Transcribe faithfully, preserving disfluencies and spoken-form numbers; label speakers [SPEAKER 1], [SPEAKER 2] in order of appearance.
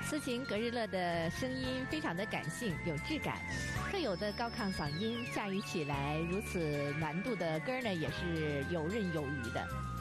[SPEAKER 1] 斯琴格日乐的声音非常的感性有质感，特有的高亢嗓音驾驭起来如此难度的歌呢，也是游刃有余的。